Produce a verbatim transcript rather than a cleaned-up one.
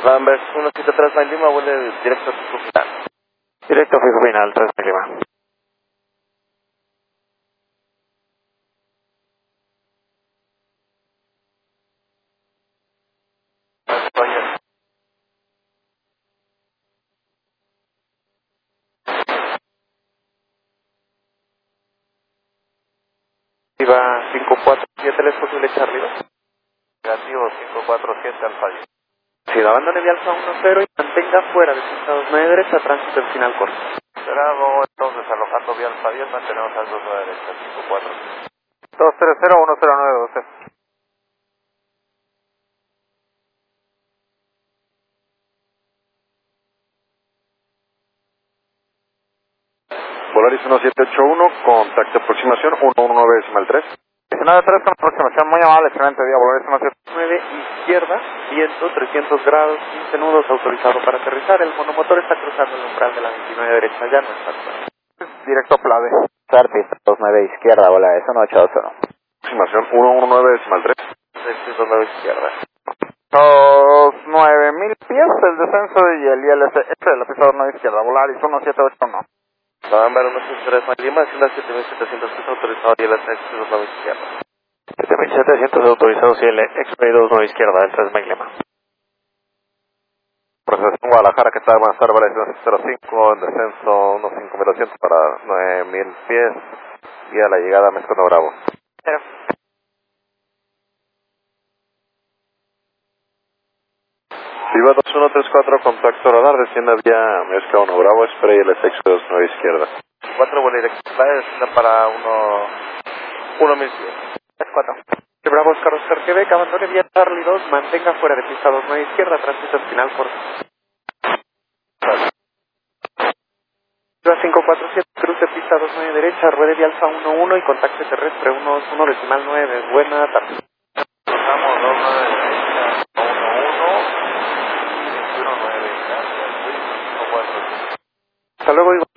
Rambers uno siete tres Mike Lima, vuelve directo a su final. Directo fijo final, tres Mike Lima. Roger. Iba cinco cuatro siete, ¿es posible Charlie dos? Negativo cinco cuatro siete Alfa diez. Si la banda de Alfa uno cero y mantenga fuera de pista dos nueve derecha, tránsito en final corto. Bravo, entonces alojando vía Alfa diez, mantenemos al dos nueve derecha, cinco cuatro. dos cero cero uno cero nueve doce. Volaris uno siete ocho uno, contacto aproximación uno uno nueve decimal tres. diecinueve tres con aproximación muy amable, excelente día, Volaris uno siete nueve, izquierda, viento, trescientos grados, quince nudos, autorizado para aterrizar, el monomotor está cruzando el umbral de la veintinueve derecha, ya no está claro. Directo Plave. Pista dos nueve izquierda, Volaris uno ocho dos uno. Aproximación uno uno nueve decimal tres. seiscientos nueve izquierda. Dos nueve mil pies, el descenso y el I L C S de la pista dos nueve izquierda, Volaris uno siete ocho uno. November uno siete tres Mike Lima, Hacienda siete mil setecientos pies, autorizado y el S X dos nueve izquierda. siete mil setecientos autorizados y el X-Ray dos nueve izquierda, el tres Mike Lima. Proceso en Guadalajara, que está buenas tardes, Volaris uno cero cinco, en descenso unos cinco mil doscientos para nueve mil pies, y a la llegada a Mezcono Bravo. Pero. Viva dos uno tres cuatro, contacto radar, descienda vía Mezca uno Bravo, spray el S X dos nueve izquierda. cuatro vuelo directo, descienda para uno, uno mil pies. Es cuatro. El Bravo Oscar Oscar Quebec, abandone vía Charlie dos, mantenga fuera de pista dos nueve izquierda, tránsito final corto. cinco cuatro siete, cruce pista dos nueve derecha, ruede de Alfa uno uno y contacto terrestre uno uno decimal nueve. Buena tarde. Cruzamos dos nueve derecha, uno uno, veintiuno nueve, gracias, cinco cuatro. Hasta luego, Igor.